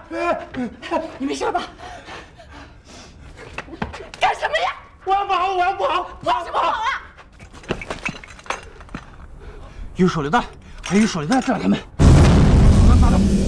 你没事吧？干什么呀？ 我要跑！ 跑什么跑啊？ 有手榴弹，还有手榴弹炸他们。